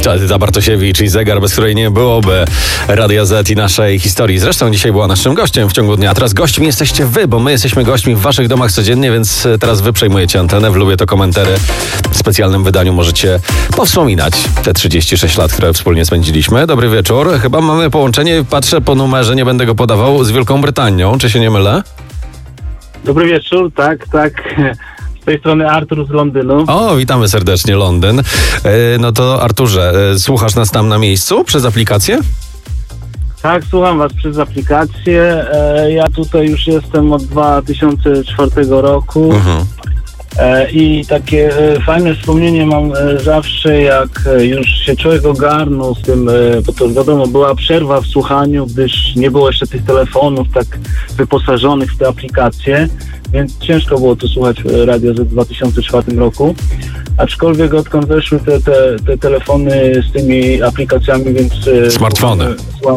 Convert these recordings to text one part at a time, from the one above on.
Edyta Bartosiewicz i zegar, bez której nie byłoby Radia Z i naszej historii. Zresztą dzisiaj była naszym gościem w ciągu dnia. Teraz gośćmi jesteście wy, bo my jesteśmy gośćmi w waszych domach codziennie, więc teraz wy przejmujecie antenę. W Lubię to komentary. W specjalnym wydaniu możecie powspominać te 36 lat, które wspólnie spędziliśmy. Dobry wieczór. Chyba mamy połączenie, patrzę po numerze, nie będę go podawał, z Wielką Brytanią. Czy się nie mylę? Dobry wieczór, tak. Z tej strony Artur z Londynu. O, witamy serdecznie, Londyn. No to Arturze, słuchasz nas tam na miejscu przez aplikację? Tak, słucham was przez aplikację. Ja tutaj już jestem od 2004 roku. I takie fajne wspomnienie mam zawsze, jak już się człowiek ogarnął z tym, bo to wiadomo, była przerwa w słuchaniu, gdyż nie było jeszcze tych telefonów tak wyposażonych w te aplikacje, więc ciężko było tu słuchać radio w 2004 roku. Aczkolwiek odkąd weszły te telefony z tymi aplikacjami, więc... Smartfony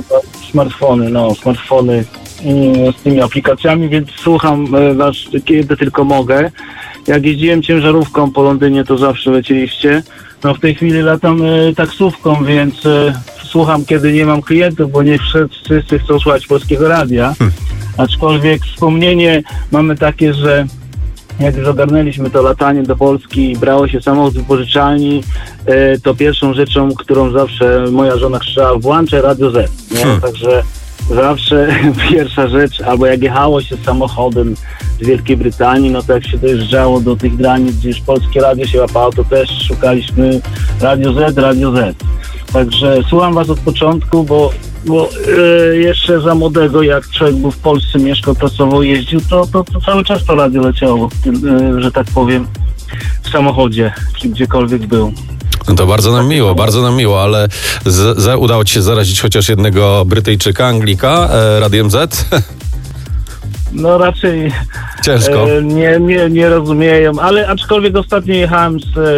z tymi aplikacjami, więc słucham was kiedy tylko mogę. Jak jeździłem ciężarówką po Londynie, to zawsze lecieliście. No w tej chwili latam taksówką, więc słucham, kiedy nie mam klientów, bo nie wszyscy chcą słuchać polskiego radia. Aczkolwiek wspomnienie mamy takie, że jak już ogarnęliśmy to latanie do Polski i brało się samochód z wypożyczalni, to pierwszą rzeczą, którą zawsze moja żona krzyczała: włączaj Radio Z. Nie? Także zawsze pierwsza rzecz, albo jak jechało się samochodem z Wielkiej Brytanii, no to jak się dojeżdżało do tych granic, gdzie już polskie radio się łapało, to też szukaliśmy Radio Z. Także słucham was od początku, bo jeszcze za młodego, jak człowiek był w Polsce, mieszkał, pracował, jeździł, to cały czas to radio leciało, że tak powiem, w samochodzie, czy gdziekolwiek był. No to bardzo nam miło, ale udało ci się zarazić chociaż jednego Brytyjczyka, Anglika, Radiem Z? No raczej ciężko. Nie rozumieją, ale aczkolwiek ostatnio jechałem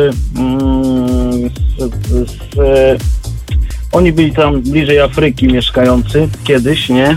oni byli tam bliżej Afryki mieszkający kiedyś, nie?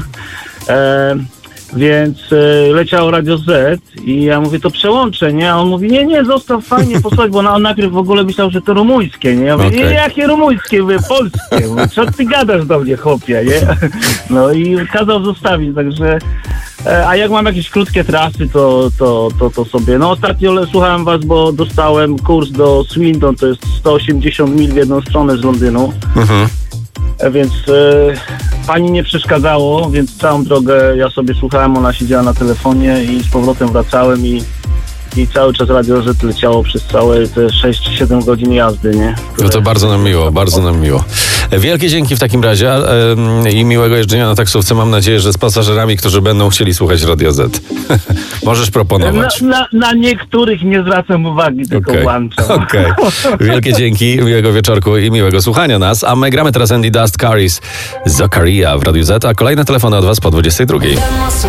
Więc leciało Radio Z i ja mówię, to przełączę, nie? A on mówi, nie, zostaw, fajnie posłuchać, bo on najpierw w ogóle myślał, że to rumuńskie, nie? Ja mówię, nie, jakie rumuńskie, mówię, polskie. Mówię, co ty gadasz do mnie, chłopie, nie? No i kazał zostawić, także... A jak mam jakieś krótkie trasy, to sobie... No ostatnio słuchałem was, bo dostałem kurs do Swindon, to jest 180 mil w jedną stronę z Londynu. Więc pani nie przeszkadzało, więc całą drogę ja sobie słuchałem, ona siedziała na telefonie i z powrotem wracałem i cały czas Radio Z leciało przez całe te 6-7 godzin jazdy, nie? No to bardzo nam miło. Wielkie dzięki w takim razie i miłego jeżdżenia na taksówce. Mam nadzieję, że z pasażerami, którzy będą chcieli słuchać Radio Z. Możesz proponować. Na niektórych nie zwracam uwagi, tylko włączam. Okej. Wielkie dzięki, miłego wieczorku i miłego słuchania nas. A my gramy teraz Andy Dust Caris Zakaria w Radiu Z, a kolejne telefony od was po 22.